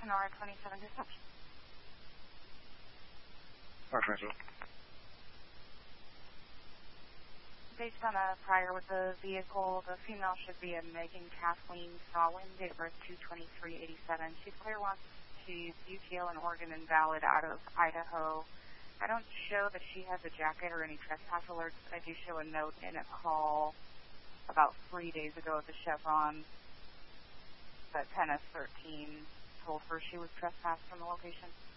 Sonora 27 dispatch. R27. Based on a prior with the vehicle, the female should be a Megan Kathleen Sawin, date of birth 2/23/87. She's clear, wants to use UTO and Oregon invalid out of Idaho. I don't show that she has a jacket or any trespass alerts, but I do show a note in a call about 3 days ago at the Chevron that 10 of 13 told her she was trespassed from the location.